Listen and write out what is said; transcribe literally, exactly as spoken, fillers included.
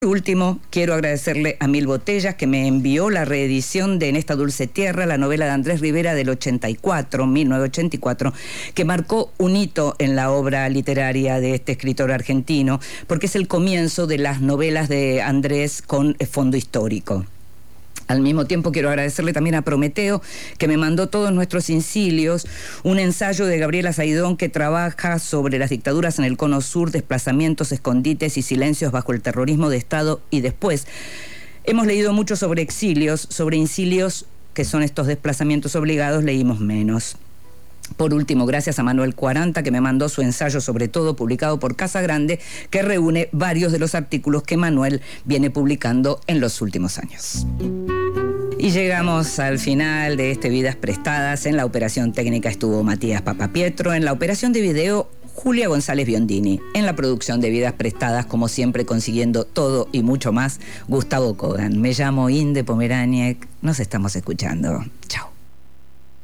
Por último, quiero agradecerle a Mil Botellas, que me envió la reedición de En esta dulce tierra, la novela de Andrés Rivera del ochenta y cuatro, mil novecientos ochenta y cuatro, que marcó un hito en la obra literaria de este escritor argentino, porque es el comienzo de las novelas de Andrés con fondo histórico. Al mismo tiempo quiero agradecerle también a Prometeo, que me mandó todos nuestros incilios, un ensayo de Gabriela Saidón que trabaja sobre las dictaduras en el Cono Sur, desplazamientos, escondites y silencios bajo el terrorismo de Estado y después. Hemos leído mucho sobre exilios, sobre incilios, que son estos desplazamientos obligados, leímos menos. Por último, gracias a Manuel Cuaranta, que me mandó su ensayo sobre todo, publicado por Casa Grande, que reúne varios de los artículos que Manuel viene publicando en los últimos años. Y llegamos al final de este Vidas Prestadas. En la operación técnica estuvo Matías Papapietro, en la operación de video Julia González Biondini, en la producción de Vidas Prestadas, como siempre consiguiendo todo y mucho más, Gustavo Kogan. Me llamo Inde Pomeraniec, nos estamos escuchando. Chao.